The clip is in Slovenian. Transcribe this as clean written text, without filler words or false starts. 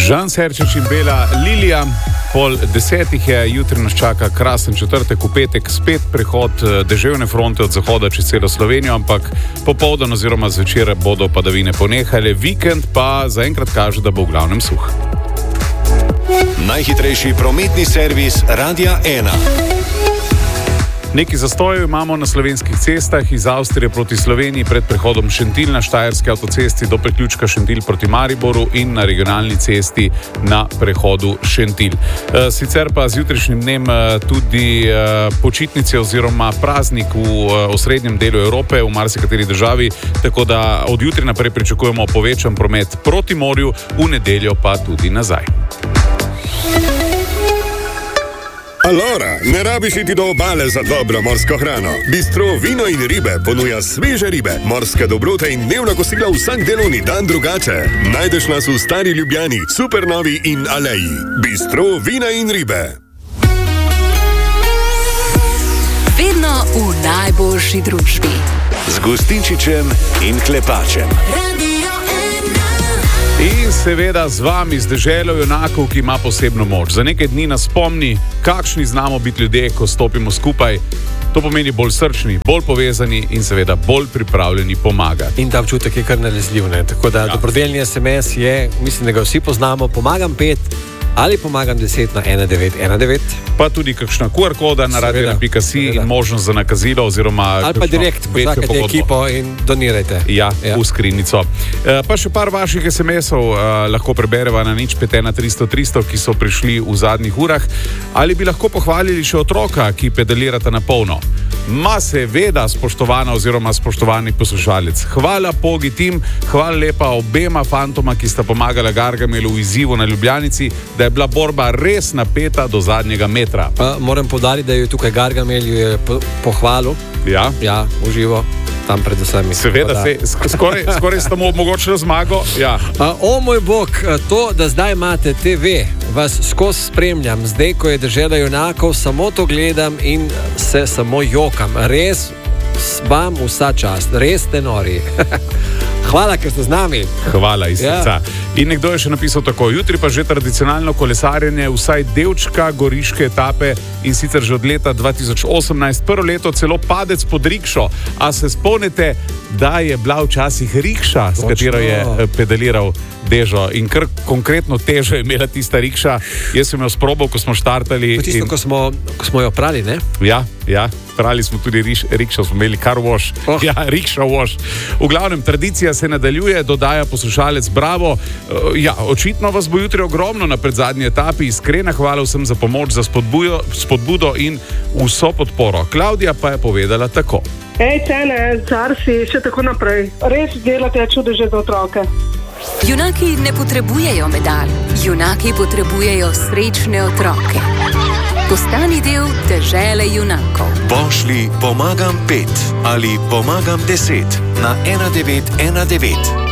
Žan Serčič in Bela Lilija. 9:30 je, jutri nas čaka krasen četrtek, v petek spet prehod deževne fronte od zahoda čez celo Slovenijo, ampak popoldan oziroma zvečer bodo padavine ponehale, vikend pa zaenkrat kaže, da bo v glavnem suh. Najhitrejši prometni servis Radia 1. Nekaj zastojev imamo na slovenskih cestah iz Avstrije proti Sloveniji pred prehodom Šentilj na Štajerski avtocesti do priključka Šentilj proti Mariboru in na regionalni cesti na prehodu Šentilj. Sicer pa z jutrišnjim dnem tudi počitnice oziroma praznik v osrednjem delu Evrope, v marsikateri državi, tako da od jutri naprej pričakujemo povečan promet proti morju, v nedeljo pa tudi nazaj. Alora, ne rabiš iti do obale za dobro morsko hrano. Bistro Vino in ribe ponuja sveže ribe, morske dobrote in dnevna kosila vsak delovni dan drugače. Najdeš nas v Stari Ljubljani, Supernovi in Aleji. Bistro Vina in ribe. Vedno v najboljši družbi. Z Gustinčičem in Klepačem. In seveda z vami, z deželo junakov, ki ima posebno moč. Za nekaj dni nas spomni, kakšni znamo biti ljudje, ko stopimo skupaj. To pomeni bolj srčni, bolj povezani in seveda bolj pripravljeni pomagati. In ta občutek je kar nalezljiv, ne? Tako da dobrodelni SMS je, mislim, da ga vsi poznamo, pomagam 5 ali pomagam 10 na 1919. Pa tudi kakšna QR koda na radio.si in možnost za nakazilo oziroma ali pa direkt počakajte ekipo in donirajte. Ja, v skrinjico. Pa še par vaših SMS-ov lahko prebereva na 051 300 300, ki so prišli v zadnjih urah. Ali bi lahko pohvalili še otroka, ki pedalirata na polno? Ma seveda, spoštovana oziroma spoštovani poslušalec. Hvala Pogi tim, hvala lepa obema fantoma, ki sta pomagala Gargamelu v izzivu na Ljubljanici, da je bila borba res napeta do zadnjega metra. Moram poudariti, da je tukaj Gargamel pohvalil. Ja? Ja, uživo. Tam pred vsemi. Seveda, skoraj ste mu omogočili zmago. Ja. O moj bog, to, da zdaj imate TV, vas skozi spremljam, zdaj, ko je dežela junakov, samo to gledam in se samo jokam. Res vam vsa čast, res ste nori. Hvala, ker ste z nami. Hvala iz srca. In nekdo je še napisal tako: jutri pa že tradicionalno kolesarjenje, vsaj delčka goriške etape, in sicer že od leta 2018, prvo leto celo padec pod rikšo. A se spomnite, da je bila včasih rikša, s katero je pedaliral Dežo, in kar konkretno težo je imela tista rikša. Jaz sem jo sprobal, ko smo štartali. Tisto, ko smo jo prali, ne? Ja, prali smo tudi rikšo, smo imeli car wash. Ja, rikša wash. V glavnem, tradicija se nadaljuje, dodaja poslušalec Bravo. Ja, očitno vas bo jutri ogromno na predzadnji etapi. Iskrena hvala vsem za pomoč, za spodbudo in vso podporo. Klaudija pa je povedala tako: Hej, cene, car si, še tako naprej. Res delate čudeže za otroke. Junaki ne potrebujejo medalj, junaki potrebujejo srečne otroke. Postani del dežele junakov. Pošli pomagam 5 ali pomagam 10 na 1919.